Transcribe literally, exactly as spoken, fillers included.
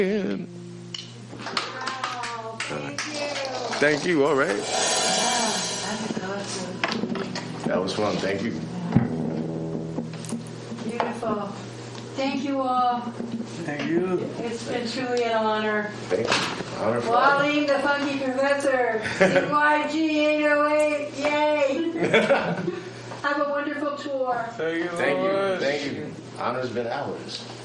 Thank you. Thank you. All right. Wow, that's awesome. That was fun. Thank you. Beautiful. Thank you all. Thank you. It's been truly an honor. Thank you. Honor for Waleem, the Funky Professor. C Y G eight oh eight. Yay. Have a wonderful tour. Thank you. Thank you. Thank you. Honor's been ours.